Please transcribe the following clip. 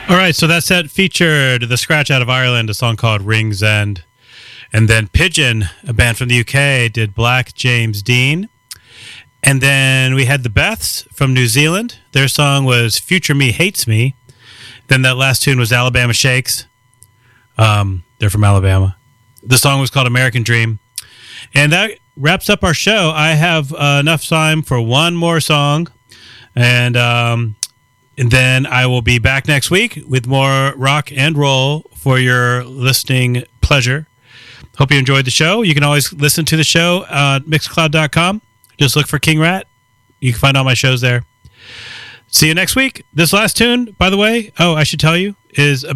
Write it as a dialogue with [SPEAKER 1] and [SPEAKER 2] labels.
[SPEAKER 1] All right, so that set featured The Scratch out of Ireland, a song called Rings End. And then Pigeon, a band from the UK, did Black James Dean. And then we had the Beths from New Zealand. Their song was Future Me Hates Me. Then that last tune was Alabama Shakes. They're from Alabama. The song was called American Dream. And that wraps up our show. I have enough time for one more song. And then I will be back next week with more rock and roll for your listening pleasure. Hope you enjoyed the show. You can always listen to the show at Mixcloud.com. Just look for King Rat. You can find all my shows there. See you next week. This last tune, by the way, I should tell you, is